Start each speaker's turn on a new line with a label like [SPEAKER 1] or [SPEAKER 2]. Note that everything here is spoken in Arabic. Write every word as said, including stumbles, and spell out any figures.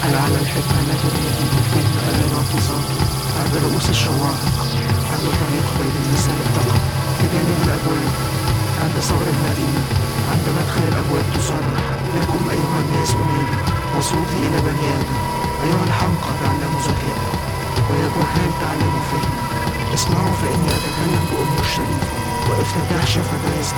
[SPEAKER 1] لعل الحكمة لا تريد بالفهم ألا الانتصار عند رؤوس الشواطئ، عند طريق بين النساء التقى في جانب الأبواب، عند صغر المدينة، عند مدخل الأبواب تصرح لكم أيها الناس أنادي وصوتي إلى بني آدم. أيها الحمقى تعلموا ذكاء، ويا جهال تعلموا فهما. اسمعوا فإني أتكلم بأم الشريف، وافتتاح شفتي